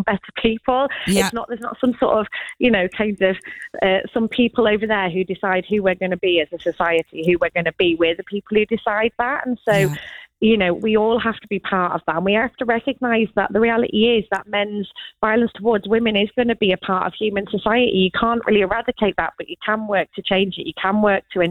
better people. Yeah. There's not some sort of, some people over there who decide who we're going to be as a society, who we're going to be. We're the people who decide that. And so, we all have to be part of that. And we have to recognise that the reality is that men's violence towards women is going to be a part of human society. You can't really eradicate that, but you can work to change it. You can work to